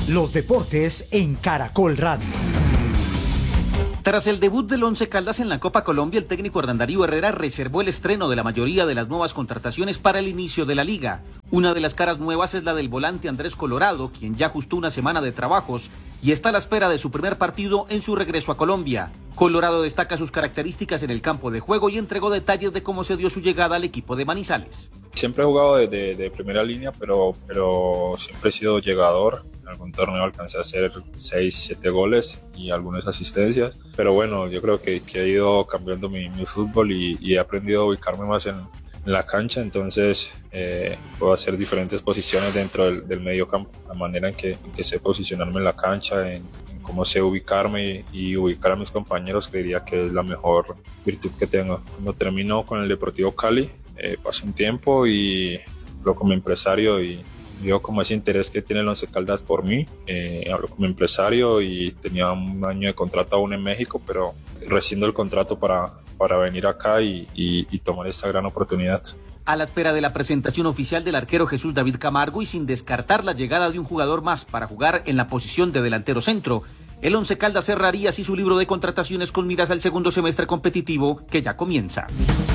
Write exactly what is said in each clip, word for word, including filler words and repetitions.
Los deportes en Caracol Radio. Tras el debut del Once Caldas en la Copa Colombia, el técnico Hernán Darío Herrera reservó el estreno de la mayoría de las nuevas contrataciones para el inicio de la liga. Una de las caras nuevas es la del volante Andrés Colorado, quien ya ajustó una semana de trabajos y está a la espera de su primer partido en su regreso a Colombia. Colorado destaca sus características en el campo de juego y entregó detalles de cómo se dio su llegada al equipo de Manizales. Siempre he jugado de, de, de primera línea, pero, pero siempre he sido llegador. En algún torneo alcancé a hacer seis, siete goles y algunas asistencias. Pero bueno, yo creo que, que he ido cambiando mi, mi fútbol y, y he aprendido a ubicarme más en, en la cancha. Entonces eh, puedo hacer diferentes posiciones dentro del, del medio campo. La manera en que, en que sé posicionarme en la cancha, en, en cómo sé ubicarme y, y ubicar a mis compañeros, creería que es la mejor virtud que tengo. Cuando termino con el Deportivo Cali, eh, paso un tiempo y hablo con mi empresario y vio como ese interés que tiene el Once Caldas por mí. Eh, hablo con mi empresario y tenía un año de contrato aún en México, pero rescindo el contrato para, para venir acá y, y, y tomar esta gran oportunidad. A la espera de la presentación oficial del arquero Jesús David Camargo y sin descartar la llegada de un jugador más para jugar en la posición de delantero centro, el Once Caldas cerraría así su libro de contrataciones con miras al segundo semestre competitivo que ya comienza.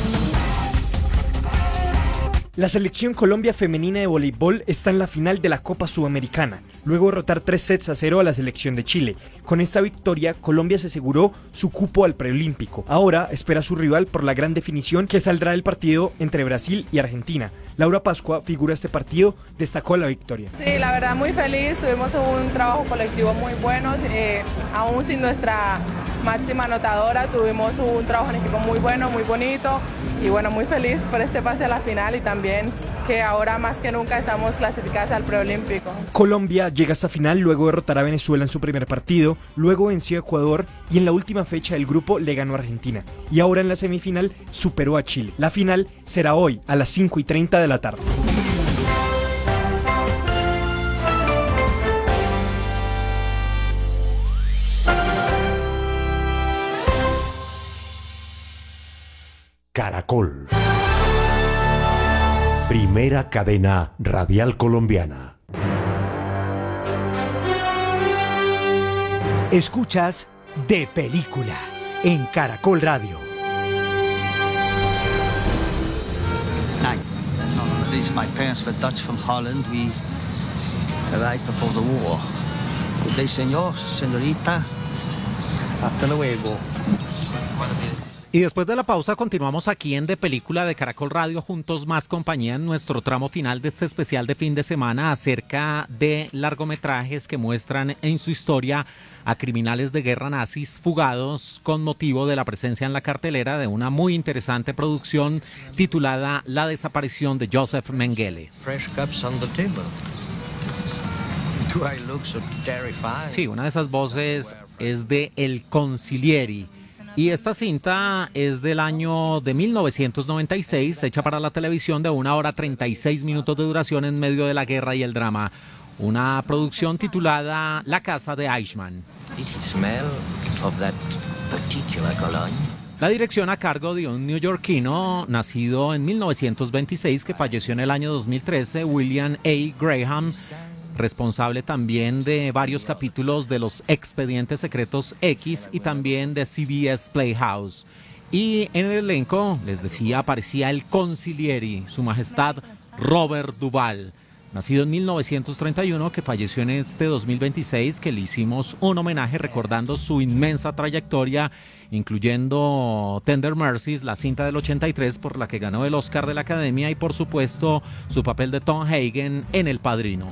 La selección Colombia femenina de voleibol está en la final de la Copa Sudamericana, luego de derrotar tres sets a cero a la selección de Chile. Con esta victoria, Colombia se aseguró su cupo al preolímpico. Ahora espera a su rival por la gran definición que saldrá del partido entre Brasil y Argentina. Laura Pascua, figura de este partido, destacó la victoria. Sí, la verdad muy feliz, tuvimos un trabajo colectivo muy bueno, eh, aún sin nuestra máxima anotadora, tuvimos un trabajo en equipo muy bueno, muy bonito y bueno, muy feliz por este pase a la final y también que ahora más que nunca estamos clasificadas al preolímpico. Colombia llega a esta final luego de derrotar a Venezuela en su primer partido, luego venció a Ecuador y en la última fecha del grupo le ganó a Argentina. Y ahora en la semifinal superó a Chile. La final será hoy a las cinco y treinta de la tarde. Caracol. Primera cadena radial colombiana. Escuchas De Película en Caracol Radio. Nine. No, at least my parents were Dutch from Holland. We arrived before the war. Good day, señor, señorita. Hasta luego. Y después de la pausa continuamos aquí en De Película de Caracol Radio, juntos más compañía en nuestro tramo final de este especial de fin de semana acerca de largometrajes que muestran en su historia a criminales de guerra nazis fugados con motivo de la presencia en la cartelera de una muy interesante producción titulada La desaparición de Joseph Mengele. Fresh cups on the table. Do I look so terrified? Sí, una de esas voces es de El Consiglieri. Y esta cinta es del año de mil novecientos noventa y seis, hecha para la televisión de una hora treinta y seis minutos de duración en medio de la guerra y el drama. Una producción titulada La casa de Eichmann. Did he smell of that particular cologne? La dirección a cargo de un neoyorquino nacido en mil novecientos veintiséis que falleció en el año dos mil trece, William A. Graham, responsable también de varios capítulos de los Expedientes Secretos X y también de C B S Playhouse. Y en el elenco, les decía, aparecía el Consiglieri, su majestad Robert Duvall, nacido en mil novecientos treinta y uno, que falleció en este dos mil veintiséis, que le hicimos un homenaje recordando su inmensa trayectoria, incluyendo Tender Mercies, la cinta del ochenta y tres por la que ganó el Oscar de la Academia, y por supuesto su papel de Tom Hagen en El Padrino.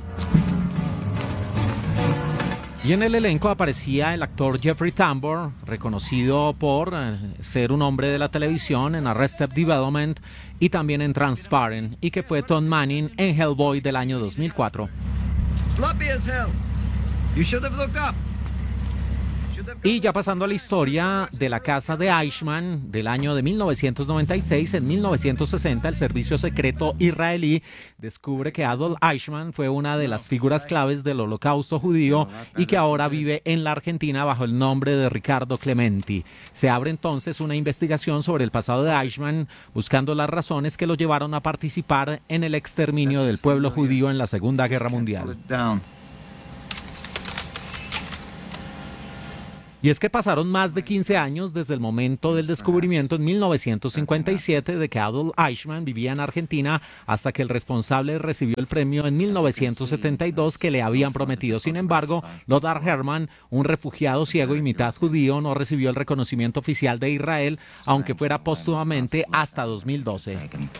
Y en el elenco aparecía el actor Jeffrey Tambor, reconocido por eh, ser un hombre de la televisión en Arrested Development y también en Transparent, y que fue Tom Manning en Hellboy del año dos mil cuatro. Sloppy as hell. You should have looked up. Y ya pasando a la historia de la casa de Eichmann del año de mil novecientos noventa y seis, en mil novecientos sesenta el servicio secreto israelí descubre que Adolf Eichmann fue una de las figuras claves del holocausto judío y que ahora vive en la Argentina bajo el nombre de Ricardo Clementi. Se abre entonces una investigación sobre el pasado de Eichmann, buscando las razones que lo llevaron a participar en el exterminio del pueblo judío en la Segunda Guerra Mundial. Y es que pasaron más de quince años desde el momento del descubrimiento en mil novecientos cincuenta y siete de que Adolf Eichmann vivía en Argentina hasta que el responsable recibió el premio en mil novecientos setenta y dos que le habían prometido. Sin embargo, Lothar Hermann, un refugiado ciego y mitad judío, no recibió el reconocimiento oficial de Israel, aunque fuera póstumamente hasta dos mil doce.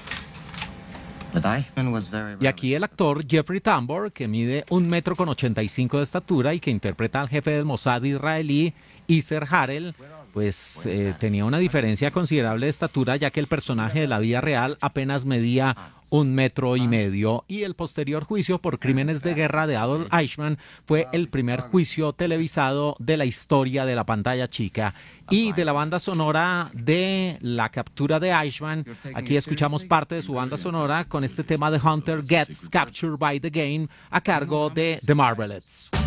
Y aquí el actor Jeffrey Tambor, que mide un metro con ochenta y cinco de estatura y que interpreta al jefe del Mossad israelí, Isser Harel, pues eh, tenía una diferencia considerable de estatura, ya que el personaje de la vida real apenas medía un metro y medio, y el posterior juicio por crímenes de guerra de Adolf Eichmann fue el primer juicio televisado de la historia de la pantalla chica. Y de la banda sonora de la captura de Eichmann, aquí escuchamos parte de su banda sonora con este tema de Hunter Gets Captured by the Game a cargo de The Marvelettes.